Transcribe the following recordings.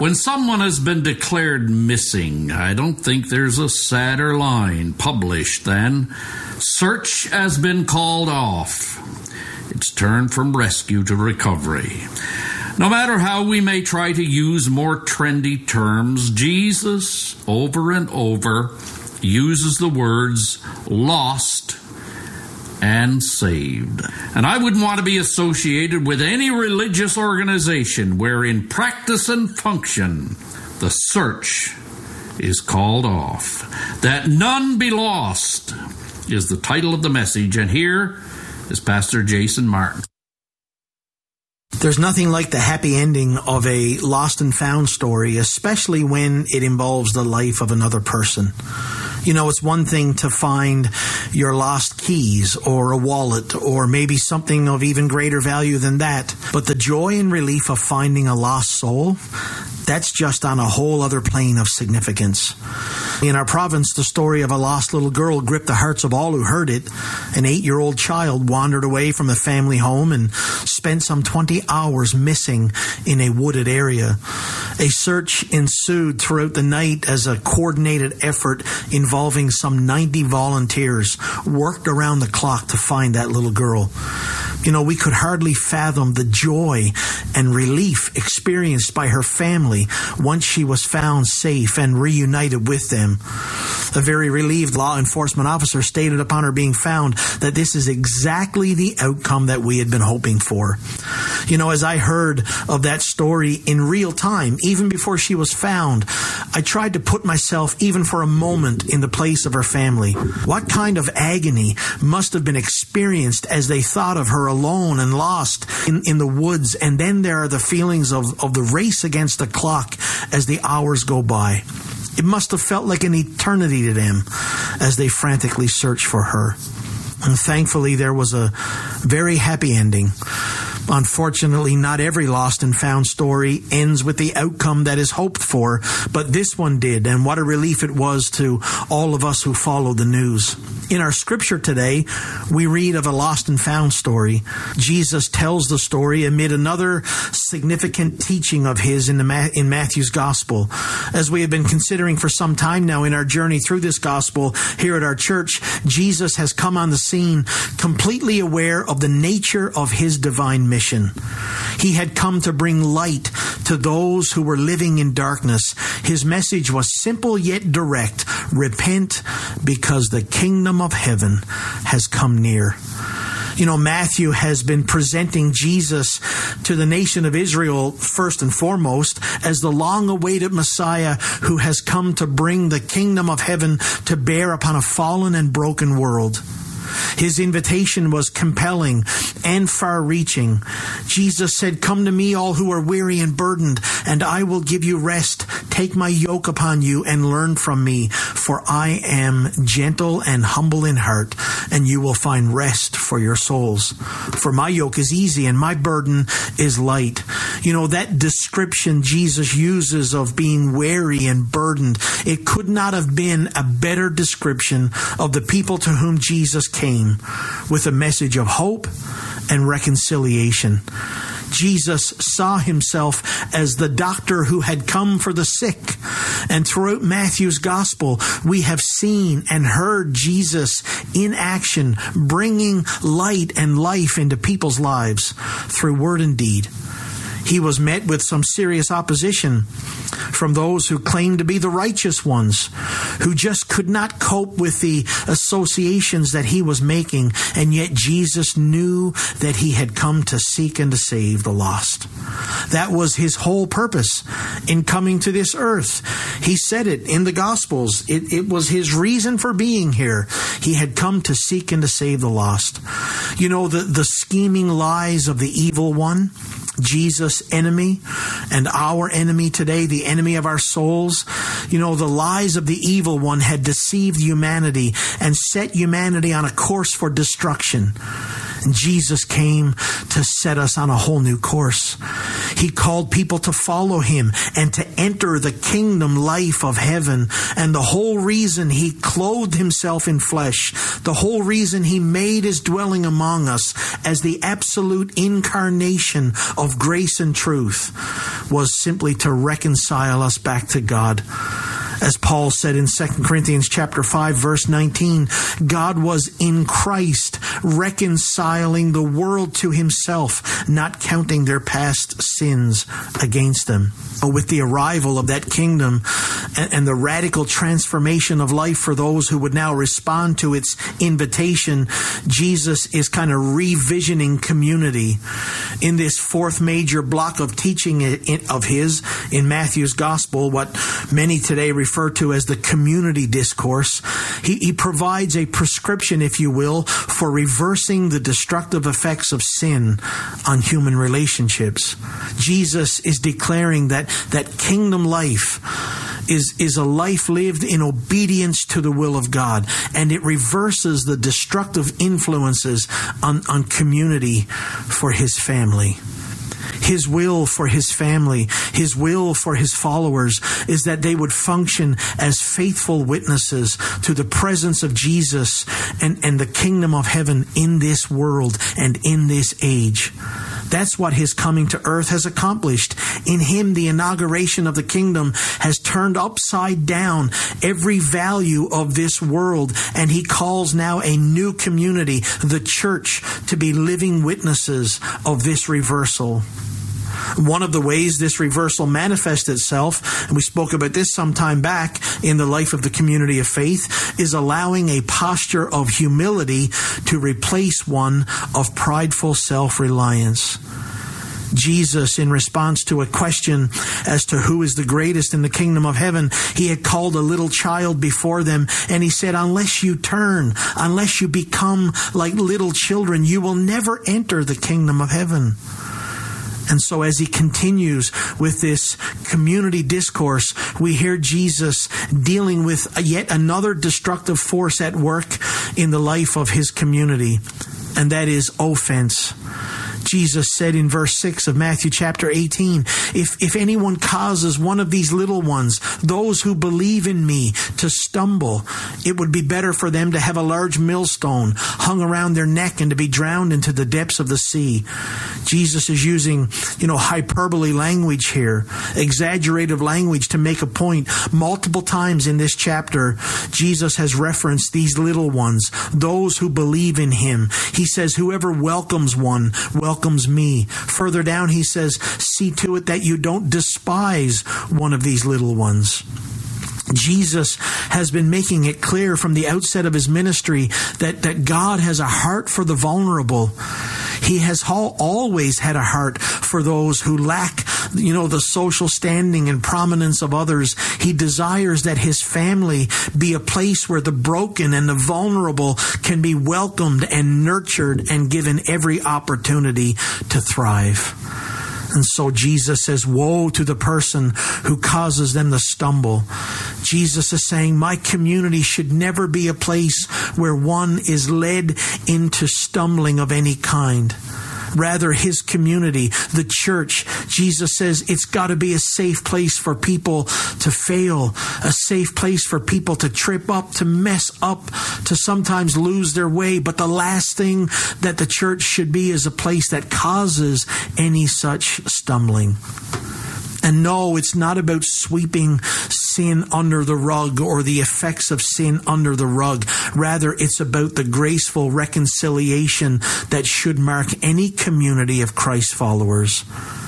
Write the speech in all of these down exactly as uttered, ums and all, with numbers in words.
When someone has been declared missing, I don't think there's a sadder line published than "Search has been called off." It's turned from rescue to recovery. No matter how we may try to use more trendy terms, Jesus, over and over, uses the words lost and saved. And I wouldn't want to be associated with any religious organization where in practice and function the search is called off. That none be lost is the title of the message, and here is Pastor Jason Martin. There's nothing like the happy ending of a lost and found story, especially when it involves the life of another person. You know, it's one thing to find your lost keys or a wallet or maybe something of even greater value than that. But the joy and relief of finding a lost soul, that's just on a whole other plane of significance. In our province, the story of a lost little girl gripped the hearts of all who heard it. An eight-year-old child wandered away from a family home and spent some twenty hours missing in a wooded area. A search ensued throughout the night as a coordinated effort involving some ninety volunteers worked around the clock to find that little girl. You know, we could hardly fathom the joy and relief experienced by her family once she was found safe and reunited with them. A very relieved law enforcement officer stated upon her being found that this is exactly the outcome that we had been hoping for. You know, as I heard of that story in real time, even before she was found, I tried to put myself even for a moment in the place of her family. What kind of agony must have been experienced as they thought of her alone and lost in, in the woods? And then there are the feelings of, of the race against the clock as the hours go by. It must have felt like an eternity to them as they frantically searched for her. And thankfully, there was a very happy ending. Unfortunately, not every lost and found story ends with the outcome that is hoped for, but this one did, and what a relief it was to all of us who followed the news. In our scripture today, we read of a lost and found story. Jesus tells the story amid another significant teaching of his in, the Ma- in Matthew's gospel. As we have been considering for some time now in our journey through this gospel here at our church, Jesus has come on the scene completely aware of the nature of his divine mission. He had come to bring light to those who were living in darkness. His message was simple yet direct. Repent, because the kingdom of heaven has come near. You know, Matthew has been presenting Jesus to the nation of Israel first and foremost as the long-awaited Messiah who has come to bring the kingdom of heaven to bear upon a fallen and broken world. His invitation was compelling and far-reaching. Jesus said, "Come to me, all who are weary and burdened, and I will give you rest. Take my yoke upon you and learn from me, for I am gentle and humble in heart, and you will find rest for your souls. For my yoke is easy and my burden is light." You know, that description Jesus uses of being weary and burdened, it could not have been a better description of the people to whom Jesus came with a message of hope and reconciliation. Jesus saw himself as the doctor who had come for the sick. And throughout Matthew's gospel, we have seen and heard Jesus in action, bringing light and life into people's lives through word and deed. He was met with some serious opposition from those who claimed to be the righteous ones, who just could not cope with the associations that he was making, and yet Jesus knew that he had come to seek and to save the lost. That was his whole purpose in coming to this earth. He said it in the Gospels. It, it was his reason for being here. He had come to seek and to save the lost. You know, the, the scheming lies of the evil one, Jesus' enemy and our enemy today, the enemy of our souls. You know, the lies of the evil one had deceived humanity and set humanity on a course for destruction. And Jesus came to set us on a whole new course. He called people to follow him and to enter the kingdom life of heaven. And the whole reason he clothed himself in flesh, the whole reason he made his dwelling among us as the absolute incarnation of grace and truth, was simply to reconcile us back to God. As Paul said in Second Corinthians chapter five, verse nineteen, God was in Christ reconciling the world to himself, not counting their past sins against them. With the arrival of that kingdom and, and the radical transformation of life for those who would now respond to its invitation, Jesus is kind of revisioning community in this fourth major block of teaching of his in Matthew's gospel, what many today refer to as the community discourse. He, he provides a prescription, if you will, for reversing the destructive effects of sin on human relationships. Jesus is declaring that that kingdom life is, is a life lived in obedience to the will of God, and it reverses the destructive influences on, on community for his family. His will for his family, his will for his followers is that they would function as faithful witnesses to the presence of Jesus and, and the kingdom of heaven in this world and in this age. That's what his coming to earth has accomplished. In him, the inauguration of the kingdom has turned upside down every value of this world, and he calls now a new community, the church, to be living witnesses of this reversal. One of the ways this reversal manifests itself, and we spoke about this some time back in the life of the community of faith, is allowing a posture of humility to replace one of prideful self-reliance. Jesus, in response to a question as to who is the greatest in the kingdom of heaven, he had called a little child before them, and he said, unless you turn, unless you become like little children, you will never enter the kingdom of heaven. And so as he continues with this community discourse, we hear Jesus dealing with yet another destructive force at work in the life of his community, and that is offense. Jesus said in verse six of Matthew chapter eighteen, if, if anyone causes one of these little ones, those who believe in me, to stumble, it would be better for them to have a large millstone hung around their neck and to be drowned into the depths of the sea. Jesus is using, you know, hyperbole language here, exaggerative language to make a point. Multiple times in this chapter, Jesus has referenced these little ones, those who believe in him. He says, whoever welcomes one welcomes me. Further down, he says, see to it that you don't despise one of these little ones. Jesus has been making it clear from the outset of his ministry that, that God has a heart for the vulnerable. He has always had a heart for those who lack, you know, the social standing and prominence of others. He desires that his family be a place where the broken and the vulnerable can be welcomed and nurtured and given every opportunity to thrive. And so Jesus says, woe to the person who causes them to stumble. Jesus is saying, my community should never be a place where one is led into stumbling of any kind. Rather, his community, the church, Jesus says it's got to be a safe place for people to fail, a safe place for people to trip up, to mess up, to sometimes lose their way. But the last thing that the church should be is a place that causes any such stumbling. And no, it's not about sweeping sin under the rug or the effects of sin under the rug. Rather, it's about the graceful reconciliation that should mark any community of Christ followers.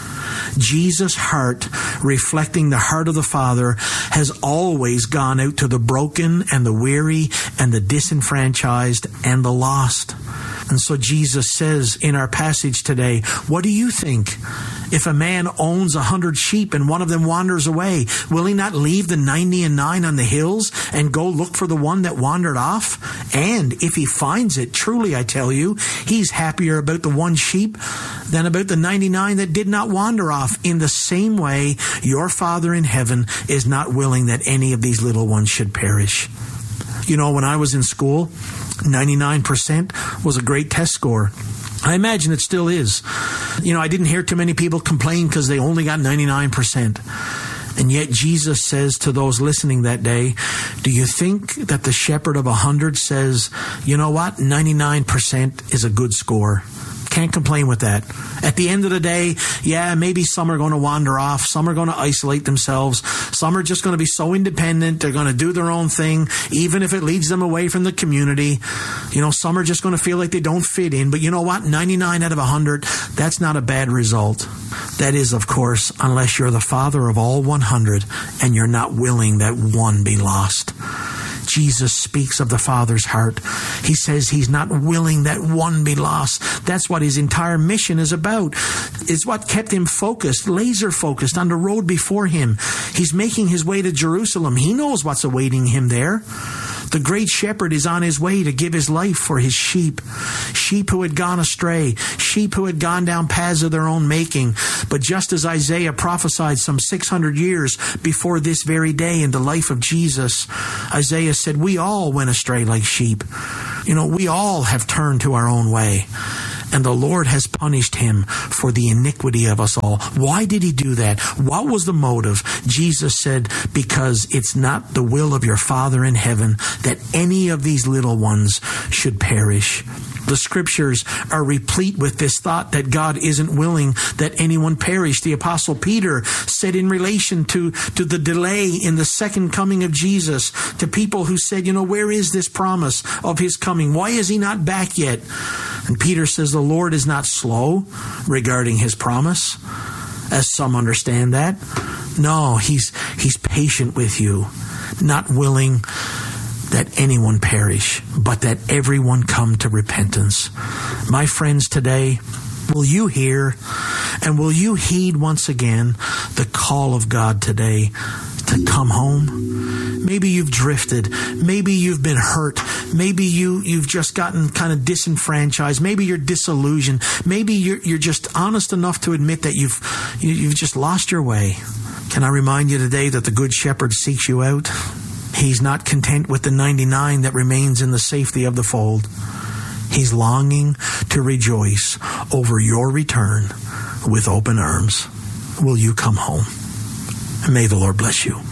Jesus' heart, reflecting the heart of the Father, has always gone out to the broken and the weary and the disenfranchised and the lost. And so Jesus says in our passage today, what do you think? If a man owns a hundred sheep and one of them wanders away, will he not leave the ninety and nine on the hills and go look for the one that wandered off? And if he finds it, truly I tell you, he's happier about the one sheep than about the ninety-nine that did not wander off. In the same way, your Father in heaven is not willing that any of these little ones should perish. You know, when I was in school, ninety-nine percent was a great test score. I imagine it still is. You know, I didn't hear too many people complain because they only got ninety-nine percent. And yet Jesus says to those listening that day, do you think that the shepherd of a hundred says, you know what, ninety-nine percent is a good score? Can't complain with that. At the end of the day, yeah, maybe some are going to wander off. Some are going to isolate themselves. Some are just going to be so independent. They're going to do their own thing, even if it leads them away from the community. You know, some are just going to feel like they don't fit in. But you know what? ninety-nine out of one hundred, that's not a bad result. That is, of course, unless you're the father of all one hundred and you're not willing that one be lost. Jesus speaks of the Father's heart. He says he's not willing that one be lost. That's what his entire mission is about. It's what kept him focused, laser focused on the road before him. He's making his way to Jerusalem. He knows what's awaiting him there. The great shepherd is on his way to give his life for his sheep. Sheep who had gone astray. Sheep who had gone down paths of their own making. But just as Isaiah prophesied some six hundred years before this very day in the life of Jesus, Isaiah said, we all went astray like sheep. You know, we all have turned to our own way. And the Lord has punished him for the iniquity of us all. Why did he do that? What was the motive? Jesus said, because it's not the will of your Father in heaven that any of these little ones should perish. The scriptures are replete with this thought that God isn't willing that anyone perish. The Apostle Peter said in relation to, to the delay in the second coming of Jesus, to people who said, you know, where is this promise of his coming? Why is he not back yet? And Peter says the Lord is not slow regarding his promise, as some understand that. No, he's he's patient with you, not willing that anyone perish, but that everyone come to repentance. My friends, today, will you hear and will you heed once again the call of God today to come home? Maybe you've drifted. Maybe you've been hurt. Maybe you, you've just gotten kind of disenfranchised. Maybe you're disillusioned. Maybe you're, you're just honest enough to admit that you've, you, you've just lost your way. Can I remind you today that the Good Shepherd seeks you out? He's not content with the ninety-nine that remains in the safety of the fold. He's longing to rejoice over your return with open arms. Will you come home? And may the Lord bless you.